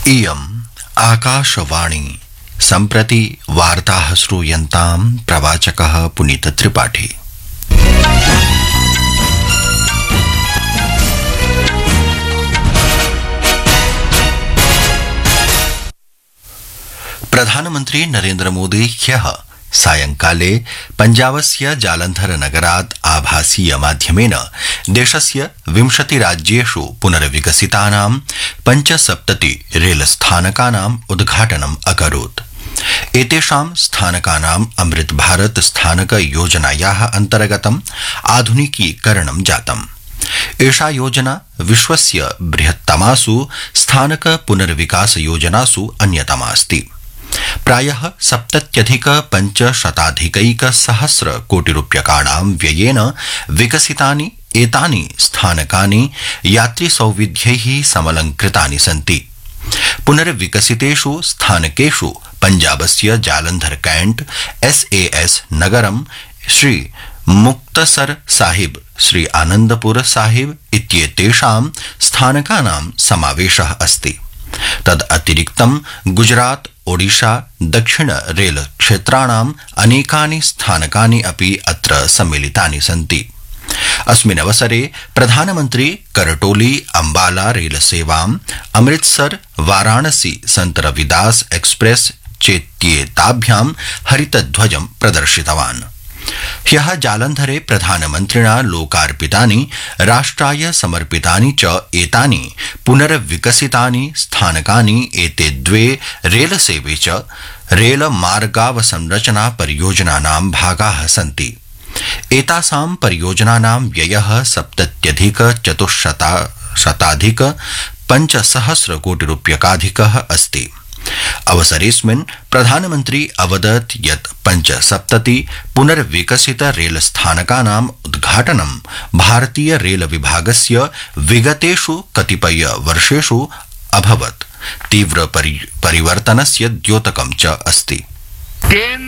इयम् आकाशवाणी सम्प्रति वार्ताः श्रूयन्ताम् प्रवाचकः पुनीत त्रिपाठी। प्रधानमन्त्री नरेन्द्र मोदी ह्यः सायंकाले पञ्जाबस्य जालन्धर नगरात् आभासीय माध्यमेन देशस्य 20 राज्येषु पुनर्विकसितानां 75 रेलस्थानकानाम् उद्घाटनम् अकरोत्। एतेषां स्थानकानाम् अमृत भारत स्थानक योजनायाः अन्तर्गतम् आधुनिकीकरणं जातम्। एषा योजना विश्वस्य बृहत्तमासु स्थानक पुनर्विकास योजनासु अन्यतमा अस्ति। प्रायः 70,500 कोटिरूप्यकाणां व्ययेन विकसितानि एतानि स्थानकानि यात्रिसौविध्यैः समलङ्कृतानि सन्ति। पुनर्विकसितेषु स्थानकेषु पञ्जाबस्य जालन्धर कैंट, SAS नगरं, श्री मुक्तसर साहिब, श्री आनंदपुर साहिब इत्येतेषां स्थानकानां समावेशः अस्ति। तदतिरिक्तं गुजरात, ओडिशा, दक्षिण रेल क्षेत्राणाम् अनेकानि स्थानकानि अपि अत्र सम्मिलितानि सन्ति। अस्मिन् अवसरे प्रधानमन्त्री करटोली अम्बाला रेलसेवाम्, अमृतसर वाराणसी संत रविदास एक्सप्रेस चेत्येताभ्यां हरितध्वजं प्रदर्शितवान्। ह्यः जालन्धरे प्रधानमन्त्रिणा लोकार्पितानि राष्ट्राय समर्पितानि च एतानि पुनर्विकसितानि स्थानकानि एते द्वे रेलसेवे च रेलमार्गावसंरचना परियोजनानां भागाः सन्ति। एतासां परियोजनानां व्ययः 70,400,500 कोटिरूप्यकाधिकः अस्ति। अवसरेऽस्मिन् प्रधानमन्त्री अवदत् यत् 75 पुनर्विकसित रेलस्थानकानाम् उद्घाटनं भारतीय रेल विभागस्य विगतेषु कतिपय वर्षेषु अभवत् तीव्र परिवर्तनस्य द्योतकं च अस्ति।